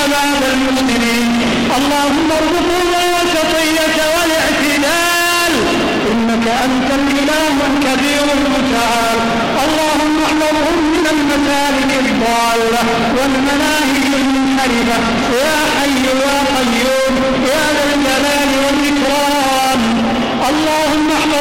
شباب المسلمين. اللهم ارزقهم الوسطية والاعتدال، إنك أنت الإله الكبير المتعال. اللهم احفظهم من المسالك الضالة والمناهج المنحرفة يا حي يا قيوم يا ذا الجلال والإكرام.